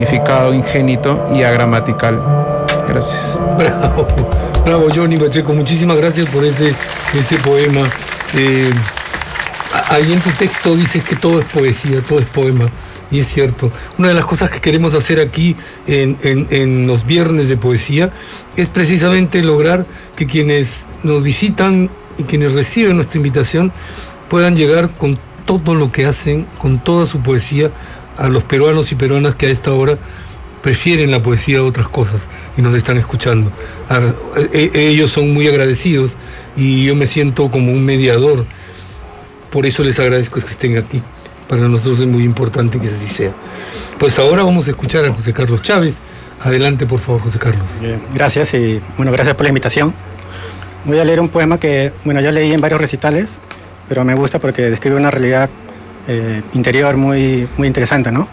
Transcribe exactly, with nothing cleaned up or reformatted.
significado ingénito y agramatical. Gracias. Bravo, bravo Johnny Pacheco, muchísimas gracias por ese, ese poema. Eh, ahí en tu texto dices que todo es poesía, todo es poema, y es cierto. Una de las cosas que queremos hacer aquí en, en, en los viernes de poesía es precisamente lograr que quienes nos visitan y quienes reciben nuestra invitación puedan llegar con todo lo que hacen, con toda su poesía, a los peruanos y peruanas que a esta hora prefieren la poesía a otras cosas y nos están escuchando. Ellos son muy agradecidos y yo me siento como un mediador. Por eso les agradezco que estén aquí. Para nosotros es muy importante que así sea. Pues ahora vamos a escuchar a José Carlos Chávez. Adelante, por favor, José Carlos. Bien, gracias y bueno, gracias por la invitación. Voy a leer un poema que, bueno, ya leí en varios recitales, pero me gusta porque describe una realidad eh, interior muy, muy interesante, ¿no?